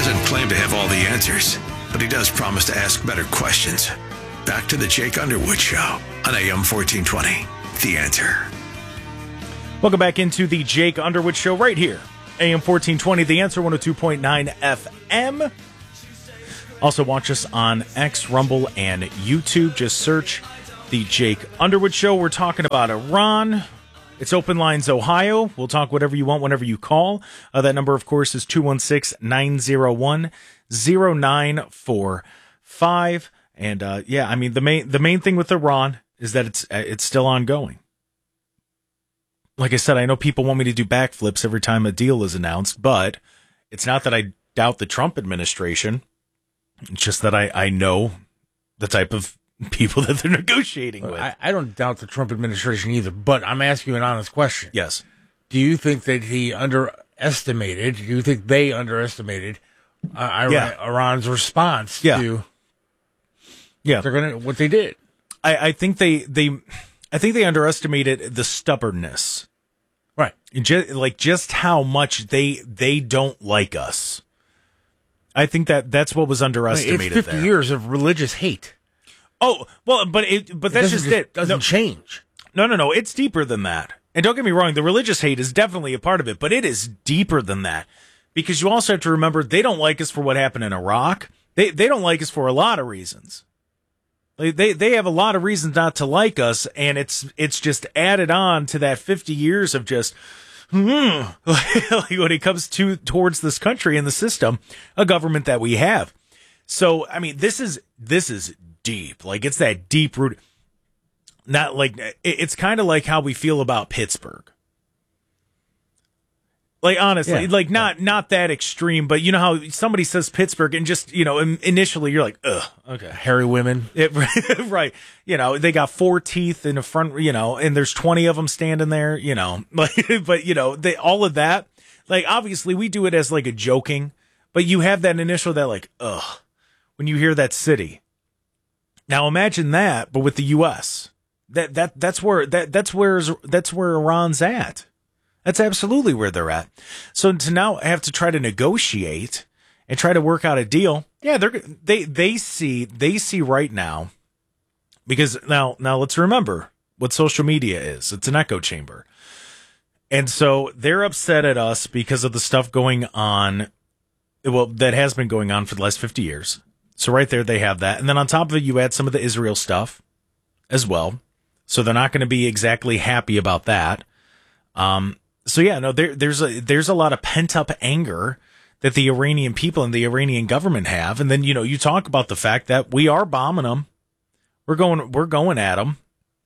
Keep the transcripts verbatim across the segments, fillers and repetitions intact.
doesn't claim to have all the answers, but he does promise to ask better questions. Back to the Jake Underwood Show on A M fourteen twenty. The Answer. Welcome back into the Jake Underwood Show right here. A M fourteen twenty, The Answer, one oh two point nine F M. Also watch us on X, Rumble, and YouTube. Just search the Jake Underwood Show. We're talking about Iran. It's Open Lines Ohio. We'll talk whatever you want whenever you call. Uh, that number, of course, is two one six, nine oh one, oh nine four five. And, uh, yeah, I mean, the main the main thing with Iran is that it's it's still ongoing. Like I said, I know people want me to do backflips every time a deal is announced, but it's not that I doubt the Trump administration. It's just that I, I know the type of people that they're negotiating with. I, I don't doubt the Trump administration either, but I'm asking you an honest question. Yes. Do you think that he underestimated, do you think they underestimated uh, Iran, Yeah. Iran's response Yeah. to Yeah. they're gonna what they did? I, I think they, they I think they underestimated the stubbornness. Right. Just, like just how much they they don't like us. I think that that's what was underestimated. It's fifty there. years of religious hate. Oh, well, but it, but that's it just just it. Doesn't No, change. no, no, no. It's deeper than that. And don't get me wrong, the religious hate is definitely a part of it, but it is deeper than that. Because you also have to remember they don't like us for what happened in Iraq. They they don't like us for a lot of reasons. They they they have a lot of reasons not to like us, and it's it's just added on to that fifty years of just hmm, like when it comes to towards this country and the system, a government that we have. So I mean, this is this is deep. Like it's that deep root. Not like it, it's kind of like how we feel about Pittsburgh. Like honestly, Yeah. like not not that extreme, but you know how somebody says Pittsburgh and just you know initially you're like, ugh, okay, Hairy women. it, right? You know they got four teeth in the front, you know, and there's twenty of them standing there, you know, like, but you know they all of that. Like obviously we do it as like a joking, but you have that initial that like, ugh, when you hear that city. Now imagine that, but with the U S That that that's where that that's where that's where Iran's at. That's absolutely where they're at. So to now have to try to negotiate and try to work out a deal, yeah, they're they they see they see right now because now now let's remember what social media is. It's an echo chamber. And so they're upset at us because of the stuff going on, well, that has been going on for the last fifty years. So right there they have that. And then on top of it, you add some of the Israel stuff as well. So they're not going to be exactly happy about that. Um, so yeah, no, there, there's a, there's a lot of pent up anger that the Iranian people and the Iranian government have. And then, you know, you talk about the fact that we are bombing them. We're going, we're going at them.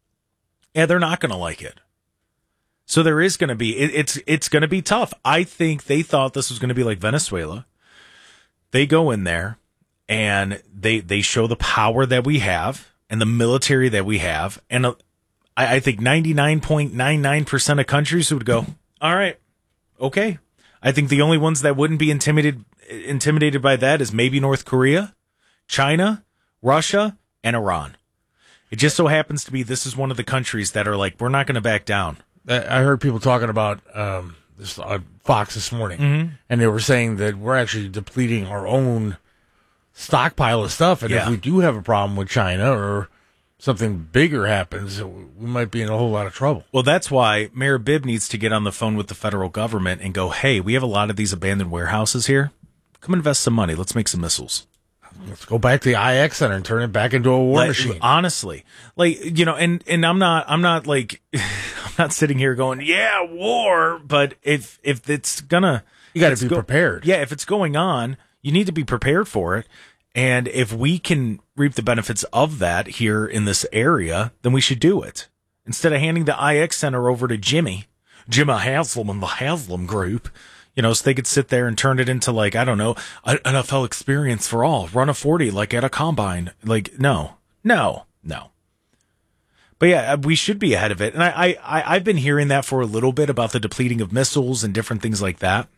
Yeah, they're not going to like it. So there is going to be, it, it's, it's going to be tough. I think they thought this was going to be like Venezuela. They go in there and they, they show the power that we have and the military that we have. And uh, I, I think ninety-nine point nine nine percent of countries would go, all right, okay. I think the only ones that wouldn't be intimidated intimidated by that is maybe North Korea, China, Russia, and Iran. It just so happens to be this is one of the countries that are like, we're not going to back down. I heard people talking about um, this on Fox this morning, Mm-hmm. and they were saying that we're actually depleting our own stockpile of stuff, and Yeah. if we do have a problem with China or something bigger happens, we might be in a whole lot of trouble. Well, that's why Mayor Bibb needs to get on the phone with the federal government and go, hey, we have a lot of these abandoned warehouses here. Come invest some money. Let's make some missiles. Let's go back to the I X Center and turn it back into a war Like, machine. honestly, like, you know, and, and I'm not, I'm not like, I'm not sitting here going, yeah, war. But if, if it's gonna, You got it's to be go- prepared. Yeah. If it's going on, you need to be prepared for it. And if we can reap the benefits of that here in this area, then we should do it. Instead of handing the I X Center over to Jimmy, Jimmy Haslam and the Haslam Group, you know, so they could sit there and turn it into like, I don't know, an N F L experience for all. Run a forty like at a combine. Like, no, no, no. But yeah, we should be ahead of it. And I, I, I've been hearing that for a little bit about the depleting of missiles and different things like that.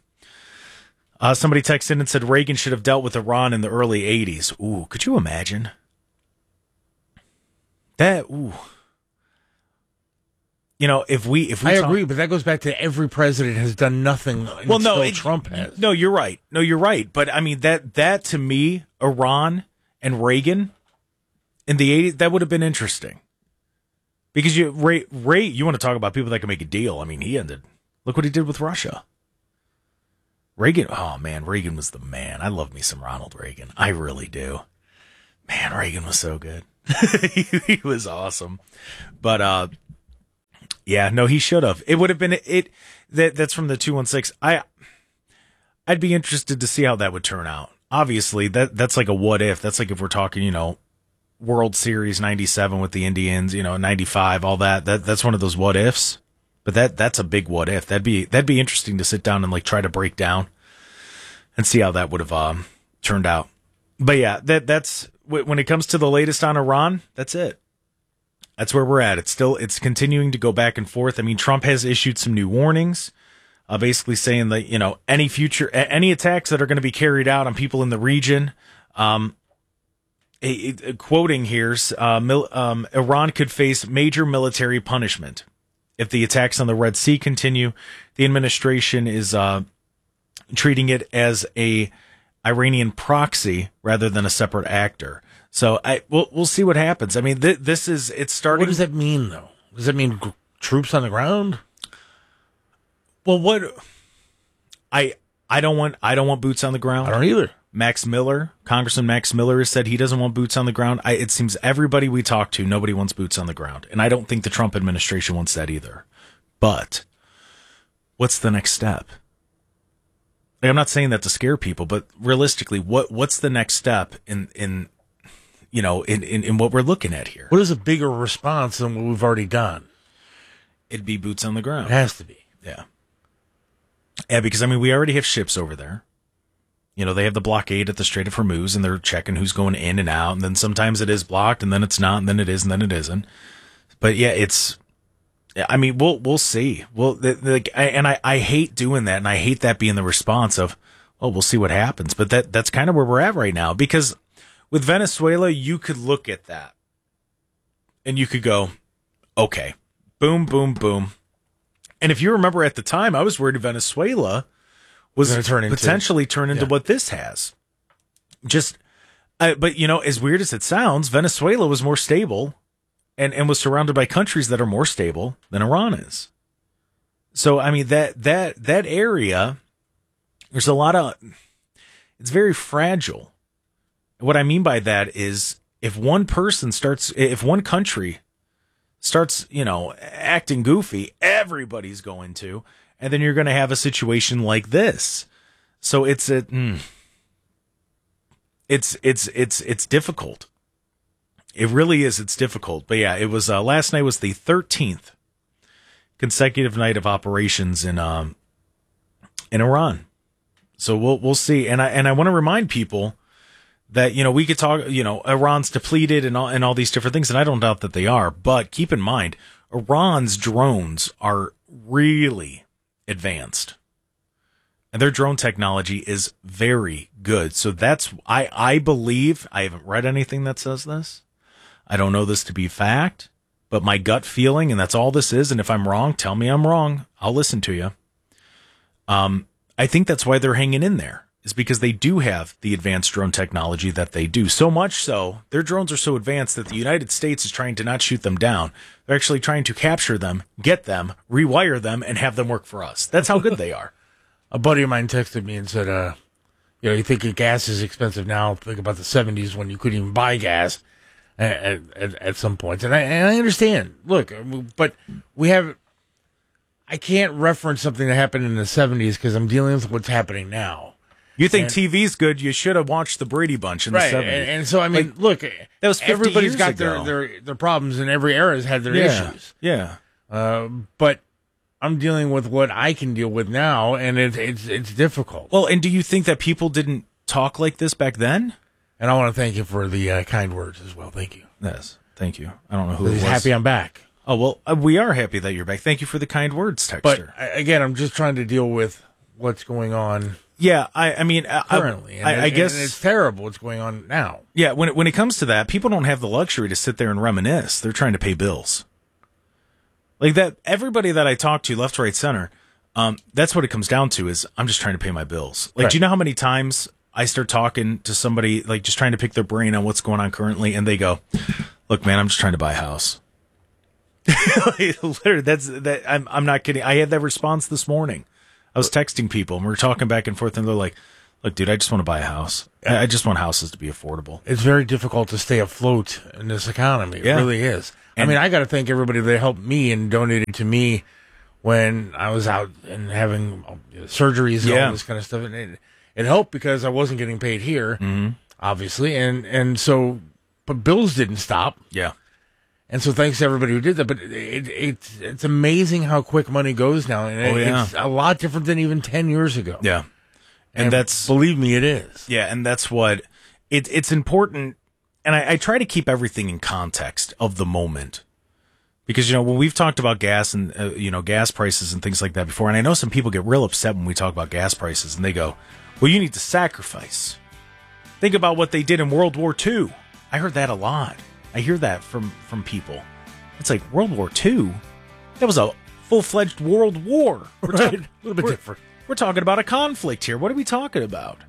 Uh, somebody texted in and said Reagan should have dealt with Iran in the early eighties. Ooh, could you imagine? That, ooh. you know, if we if we I talk, agree, but that goes back to every president has done nothing well, until no, it- Trump has. No, you're right. No, you're right. But I mean that that to me, Iran and Reagan in the eighties, that would have been interesting. Because you Ray, Ray, you want to talk about people that can make a deal. I mean, he ended. Look what he did with Russia. Reagan, oh man, Reagan was the man. I love me some Ronald Reagan. I really do. Man, Reagan was so good. he, he was awesome. But uh yeah, no, he should have. It would have been it that that's from the two one six. I I'd be interested to see how that would turn out. Obviously, that that's like a what if. That's like if we're talking, you know, World Series ninety-seven with the Indians, you know, ninety-five, all that. That that's one of those what ifs. But that that's a big what if. That'd be that'd be interesting to sit down and like try to break down and see how that would have um, turned out. But yeah, that that's when it comes to the latest on Iran, that's it. That's where we're at. It's still it's continuing to go back and forth. I mean, Trump has issued some new warnings, uh, basically saying that, you know, any future any attacks that are going to be carried out on people in the region, um, a, a, quoting here, uh, mil, um, Iran could face major military punishment if the attacks on the Red Sea continue. The administration is uh, treating it as a Iranian proxy rather than a separate actor. So I we'll, we'll see what happens. I mean, th- this is it's starting. What does that mean, though? Does that mean g- troops on the ground? Well, what I I don't want I don't want boots on the ground. I don't either. Max Miller, Congressman Max Miller, has said he doesn't want boots on the ground. I, it seems everybody we talk to, nobody wants boots on the ground. And I don't think the Trump administration wants that either. But what's the next step? Like, I'm not saying that to scare people, but realistically, what what's the next step in, in you know, in, in, in what we're looking at here? What is a bigger response than what we've already done? It'd be boots on the ground. It has to be. Yeah. Yeah, because, I mean, we already have ships over there. You know, they have the blockade at the Strait of Hormuz, and they're checking who's going in and out. And then sometimes it is blocked, and then it's not, and then it is, and then it isn't. But yeah, it's. I mean, we'll we'll see. Well, like, and I, I hate doing that, and I hate that being the response of, oh, we'll see what happens. But that that's kind of where we're at right now, because with Venezuela, you could look at that, and you could go, okay, boom, boom, boom. And if you remember at the time, I was worried Venezuela was turn into, potentially turn into yeah. what this has. Just, uh, but you know, as weird as it sounds, Venezuela was more stable and, and was surrounded by countries that are more stable than Iran is. So, I mean, that, that, that area, there's a lot of, it's very fragile. What I mean by that is if one person starts, if one country starts, you know, acting goofy, everybody's going to. And then you're going to have a situation like this. So it's a, mm, it's it's it's it's difficult. It really is. It's difficult. But yeah, it was uh, last night was the thirteenth consecutive night of operations in um in Iran. So we'll we'll see. And I and I want to remind people that, you know, we could talk. You know, Iran's depleted and all and all these different things, and I don't doubt that they are. But keep in mind, Iran's drones are really advanced, and their drone technology is very good. So that's I I believe, I haven't read anything that says this, I don't know this to be fact, but my gut feeling, and that's all this is, and if I'm wrong, tell me I'm wrong, I'll listen to you. um I think that's why they're hanging in there, is because they do have the advanced drone technology that they do. So much so, their drones are so advanced that the United States is trying to not shoot them down. They're actually trying to capture them, get them, rewire them, and have them work for us. That's how good they are. A buddy of mine texted me and said, uh, you know, you think gas is expensive now. Think about the seventies when you couldn't even buy gas at, at, at some point. And I, and I understand. Look, but we have, I can't reference something that happened in the seventies because I'm dealing with what's happening now. You think and, T V's good? You should have watched the Brady Bunch in right, the seventies. And, and so, I mean, like, look, that was fifty everybody's years got ago. their, their their problems, and every era has had their yeah, issues. Yeah. Uh, but I'm dealing with what I can deal with now, and it, it's it's difficult. Well, and do you think that people didn't talk like this back then? And I want to thank you for the uh, kind words as well. Thank you. Yes, thank you. I don't know who it He's was. happy I'm back. Oh, well, uh, we are happy that you're back. Thank you for the kind words, Texter. But I- again, I'm just trying to deal with what's going on yeah, I, I mean, I, currently. I, And I it- guess and it's terrible what's going on now. yeah. When it, when it comes to that, people don't have the luxury to sit there and reminisce. They're trying to pay bills. Like that, everybody that I talk to, left, right, center, um, that's what it comes down to is I'm just trying to pay my bills. Like, Right. do you know how many times I start talking to somebody, like just trying to pick their brain on what's going on currently, and they go, look, man, I'm just trying to buy a house. Like, literally, that's that. I'm I'm not kidding. I had that response this morning. I was texting people and we were talking back and forth, and they're like, "Look, dude, I just want to buy a house. I I just want houses to be affordable." It's very difficult to stay afloat in this economy. It Yeah. really is. I And- mean, I got to thank everybody that helped me and donated to me when I was out and having uh, surgeries and Yeah. all this kind of stuff. And it, it helped because I wasn't getting paid here, Mm-hmm. obviously, and and so, but bills didn't stop. Yeah, And so thanks to everybody who did that. But it, it, it's it's amazing how quick money goes now. And Oh, it, yeah. it's a lot different than even ten years ago. yeah, and, And, that's believe me, it is. yeah, and that's what it, it's important. And I, I try to keep everything in context of the moment. Because, you know, when we've talked about gas and, uh, you know, gas prices and things like that before, and I know some people get real upset when we talk about gas prices and they go, well, you need to sacrifice. Think about what they did in World War Two. I heard that a lot. I hear that from, from people. It's like World War Two? That was a full-fledged world war. We're Right. talking- A little bit we're- different. We're talking about a conflict here. What are we talking about?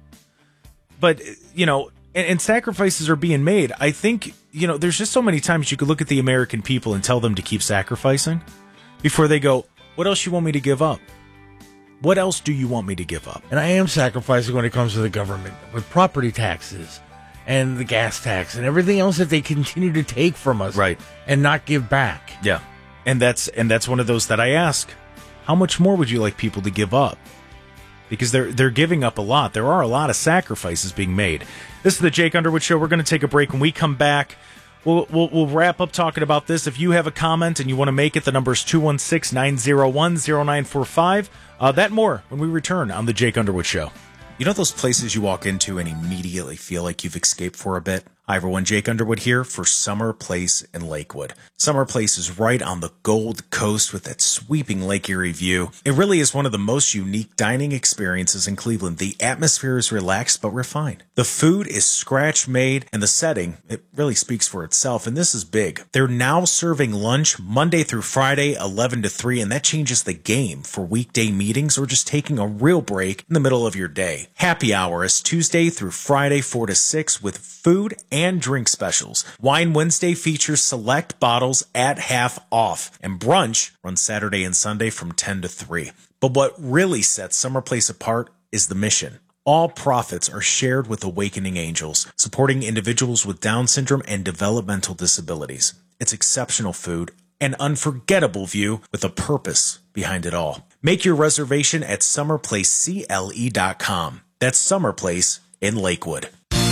But, you know, and, and sacrifices are being made. I think, you know, there's just so many times you could look at the American people and tell them to keep sacrificing before they go, what else you want me to give up? What else do you want me to give up? And I am sacrificing when it comes to the government with property taxes and the gas tax and everything else that they continue to take from us, Right. and not give back. Yeah. And that's and that's one of those that I ask, how much more would you like people to give up? Because they're they're giving up a lot. There are a lot of sacrifices being made. This is the Jake Underwood Show. We're going to take a break. When we come back, we'll, we'll we'll wrap up talking about this. If you have a comment and you want to make it, the number is two one six, nine zero one, zero nine four five. Uh, that and more when we return on the Jake Underwood Show. You know those places you walk into and immediately feel like you've escaped for a bit? Hi everyone, Jake Underwood here for Summer Place in Lakewood. Summer Place is right on the Gold Coast with that sweeping Lake Erie view. It really is one of the most unique dining experiences in Cleveland. The atmosphere is relaxed but refined. The food is scratch made and the setting, it really speaks for itself, and this is big. They're now serving lunch Monday through Friday, eleven to three, and that changes the game for weekday meetings or just taking a real break in the middle of your day. Happy hour is Tuesday through Friday, four to six with food and drink specials. Wine Wednesday features select bottles at half off, and brunch runs Saturday and Sunday from ten to three. But what really sets Summer Place apart is the mission. All profits are shared with Awakening Angels, supporting individuals with Down syndrome and developmental disabilities. It's exceptional food, an unforgettable view with a purpose behind it all. Make your reservation at summer place C L E dot com. That's Summer Place in Lakewood.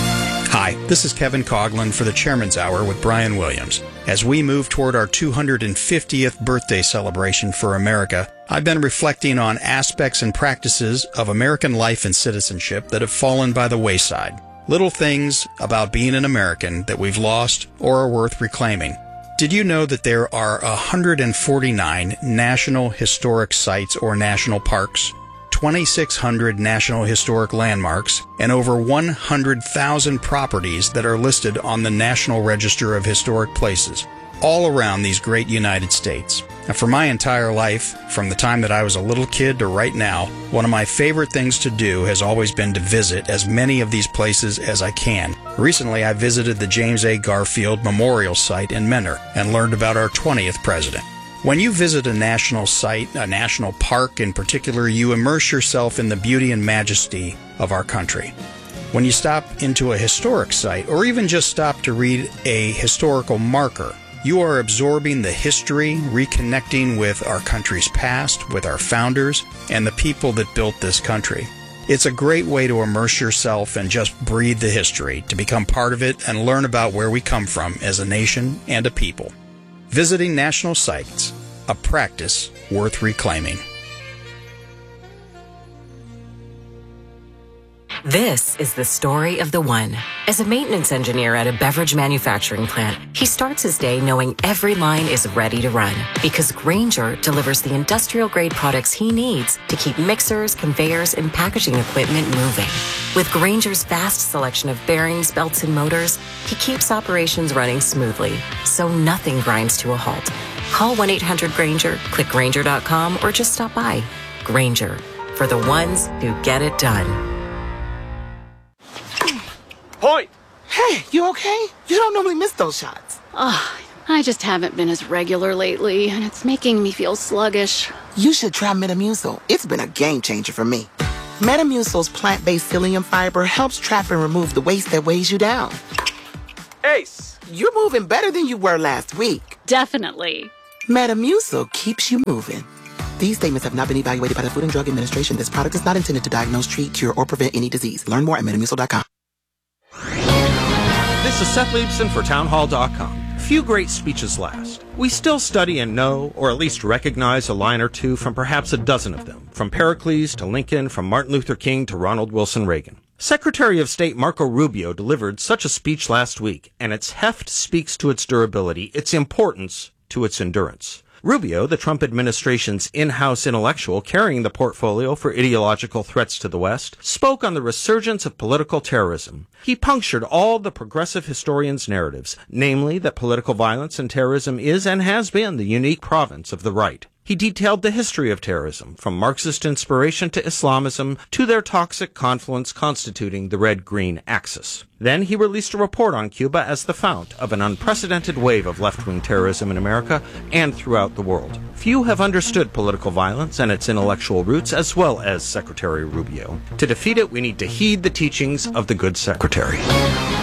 Hi, this is Kevin Coughlin for the Chairman's Hour with Brian Williams. As we move toward our two hundred fiftieth birthday celebration for America, I've been reflecting on aspects and practices of American life and citizenship that have fallen by the wayside. Little things about being an American that we've lost or are worth reclaiming. Did you know that there are one hundred forty-nine National Historic Sites or National Parks, twenty-six hundred National Historic Landmarks, and over one hundred thousand properties that are listed on the National Register of Historic Places, all around these great United States? Now, for my entire life, from the time that I was a little kid to right now, one of my favorite things to do has always been to visit as many of these places as I can. Recently, I visited the James A. Garfield Memorial Site in Mentor and learned about our twentieth president. When you visit a national site, a national park in particular, you immerse yourself in the beauty and majesty of our country. When you stop into a historic site, or even just stop to read a historical marker, you are absorbing the history, reconnecting with our country's past, with our founders, and the people that built this country. It's a great way to immerse yourself and just breathe the history, to become part of it and learn about where we come from as a nation and a people. Visiting national sites, a practice worth reclaiming. This is the story of the one. As a maintenance engineer at a beverage manufacturing plant, he starts his day knowing every line is ready to run because Grainger delivers the industrial-grade products he needs to keep mixers, conveyors, and packaging equipment moving. With Grainger's vast selection of bearings, belts, and motors, he keeps operations running smoothly, so nothing grinds to a halt. Call one eight hundred Granger, click Granger dot com, or just stop by. Granger, for the ones who get it done. Point! Hey, you okay? You don't normally miss those shots. Ugh, I just haven't been as regular lately, and it's making me feel sluggish. You should try Metamucil. It's been a game changer for me. Metamucil's plant-based psyllium fiber helps trap and remove the waste that weighs you down. Ace, you're moving better than you were last week. Definitely. Metamucil keeps you moving. These statements have not been evaluated by the Food and Drug Administration. This product is not intended to diagnose, treat, cure, or prevent any disease. Learn more at metamucil dot com. This is Seth Leibson for townhall dot com. Few great speeches last. We still study and know, or at least recognize a line or two from perhaps a dozen of them, from Pericles to Lincoln, from Martin Luther King to Ronald Wilson Reagan. Secretary of State Marco Rubio delivered such a speech last week, and its heft speaks to its durability, its importance to its endurance. Rubio, the Trump administration's in-house intellectual carrying the portfolio for ideological threats to the West, spoke on the resurgence of political terrorism. He punctured all the progressive historians' narratives, namely that political violence and terrorism is and has been the unique province of the right. He detailed the history of terrorism, from Marxist inspiration to Islamism to their toxic confluence constituting the red-green axis. Then he released a report on Cuba as the fount of an unprecedented wave of left-wing terrorism in America and throughout the world. Few have understood political violence and its intellectual roots as well as Secretary Rubio. To defeat it, we need to heed the teachings of the good secretary.